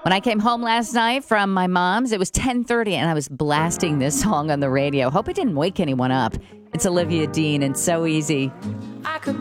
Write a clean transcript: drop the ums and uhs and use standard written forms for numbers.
When I came home last night from my mom's, it was 10:30, and I was blasting this song on the radio. Hope it didn't wake anyone up. It's Olivia Dean and So Easy. I could